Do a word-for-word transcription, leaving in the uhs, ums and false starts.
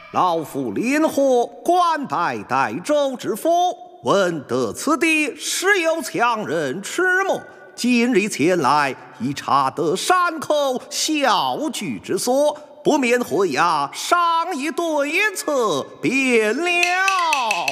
老夫林火官拜代州知府，闻得此地实有强人迟没，今日前来，已查得山口小聚之所，不免会衙商议对策便了。